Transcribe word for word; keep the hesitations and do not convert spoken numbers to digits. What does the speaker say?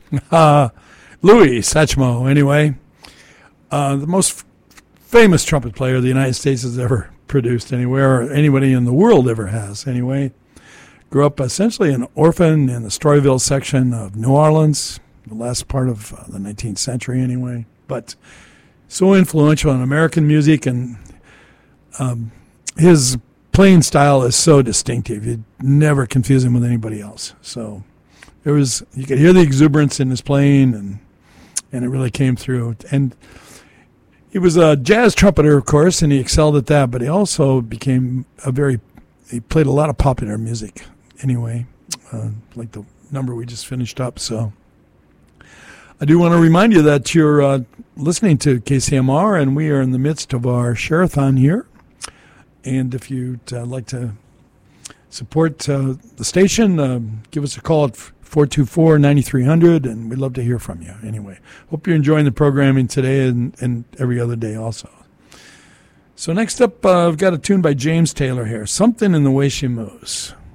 Uh, Louis Satchmo, anyway. Uh, the most f- famous trumpet player the United States has ever produced anywhere, or anybody in the world ever has, anyway. Grew up essentially an orphan in the Storyville section of New Orleans, the last part of uh, the nineteenth century, anyway. But so influential in American music, and um, his playing style is so distinctive. You'd never confuse him with anybody else. So there was, you could hear the exuberance in his playing, and and it really came through. And he was a jazz trumpeter, of course, and he excelled at that, but he also became a very, he played a lot of popular music anyway, uh, like the number we just finished up. So I do want to remind you that you're uh, listening to K C M R, and we are in the midst of our Share-a-thon here. And if you'd uh, like to support uh, the station, uh, give us a call at four two four, nine three zero zero, and we'd love to hear from you. Anyway, hope you're enjoying the programming today and, and every other day also. So next up, uh, I've got a tune by James Taylor here, Something in the Way She Moves.